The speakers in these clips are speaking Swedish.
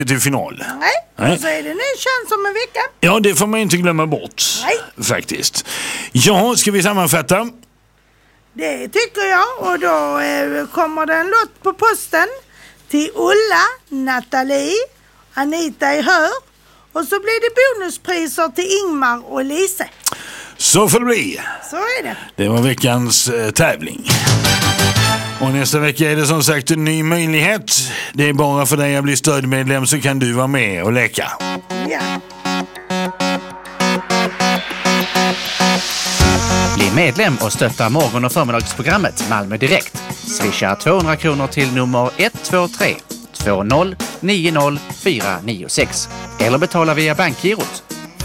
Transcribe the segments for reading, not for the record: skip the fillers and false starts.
till final. Nej, och så är det ny chans om en vecka. Ja, det får man inte glömma bort. Nej. Faktiskt. Ja, ska vi sammanfatta? Det tycker jag. Och då kommer det en lott på posten till Ulla, Nathalie, Anita i Hör. Och så blir det bonuspriser till Ingmar och Lise. Så får det bli. Så är det. Det var veckans tävling. Och nästa vecka är det som sagt en ny möjlighet. Det är bara för dig att bli stödmedlem så kan du vara med och leka. Ja. Bli medlem och stötta morgon- och förmiddagsprogrammet Malmö Direkt. Swisha 200 kronor till nummer 123 20 90 496 eller betala via bankgirot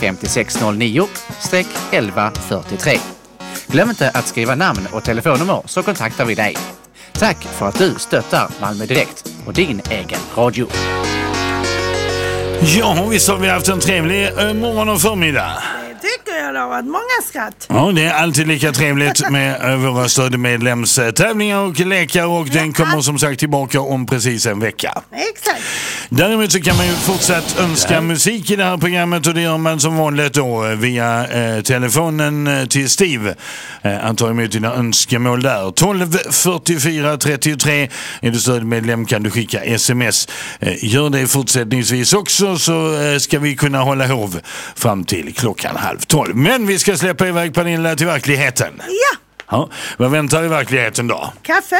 5609-1143. Glöm inte att skriva namn och telefonnummer så kontaktar vi dig. Tack för att du stöttar Malmö Direkt och din egen radio. Ja, visst har vi haft en trevlig morgon och förmiddag. Det tycker jag, det har varit många skratt. Ja, det är alltid lika trevligt med våra stödmedlemstävlingar och lekar och den kommer som sagt tillbaka om precis en vecka. Exakt. Däremot så kan man ju fortsatt önska musik i det här programmet och det gör man som vanligt då via telefonen till Steve. Han tar emot dina önskemål där. 12 44 33 är du stödmedlem kan du skicka sms. Gör det fortsättningsvis också så ska vi kunna hålla hov fram till 11:30. Men vi ska släppa iväg Pernilla till verkligheten. Ja. Ja, vad väntar i verkligheten då? Kaffe.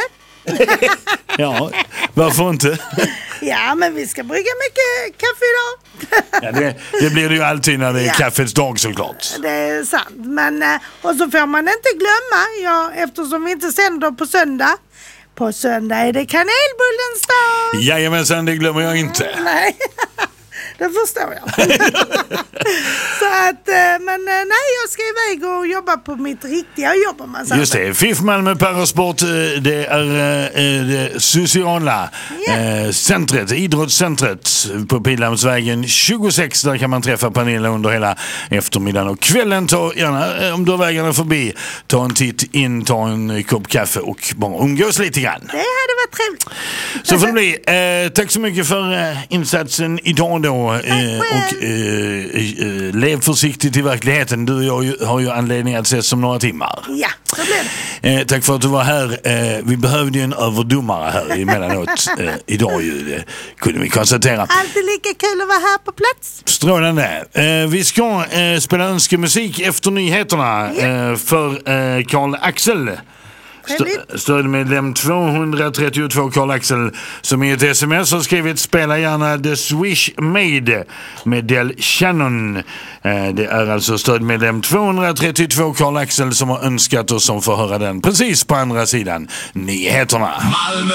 Ja, varför inte? Ja, men vi ska brygga mycket kaffe idag. Ja, det blir det ju alltid när det är kaffets dag såklart. Det är sant. Men, och så får man inte glömma, eftersom vi inte sänder på söndag. På söndag är det kanelbullens dag. Jajamensan, det glömmer jag inte. Nej, det förstår jag. Så att, men nej, jag ska iväg och jobba på mitt riktiga jobb om man säger. Just det, FIF Malmö Parasport, det är det sociala centret, idrottscentret på Pildammsvägen 26. Där kan man träffa Pernilla under hela eftermiddagen och kvällen. Ta gärna, om du har vägarna förbi, ta en titt in, ta en kopp kaffe och bara umgås lite grann. Det hade varit trevligt. Så får det bli. Tack så mycket för insatsen idag då. Och lev försiktigt i verkligheten. Du och jag har ju anledning att ses om några timmar. Ja, så blir det. Tack för att du var här. Vi behövde ju en överdomare här emellanåt idag ju. Det kunde vi konstatera. Alltid lika kul att vara här på plats. Strålande. Vi ska spela önskemusik efter nyheterna för Karl Axel. Stödmedlem 232 Karl Axel som i ett sms har skrivit spela gärna The Swish Made med Del Shannon. Det är alltså stödmedlem 232 Karl Axel som har önskat och som får höra den precis på andra sidan nyheterna.